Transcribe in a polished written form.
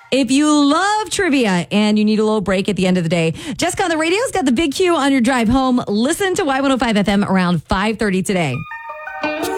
If you love trivia and you need a little break at the end of the day, Jessica on the radio's got the Big Q on your drive home. Listen to Y105 FM around 5:30 today.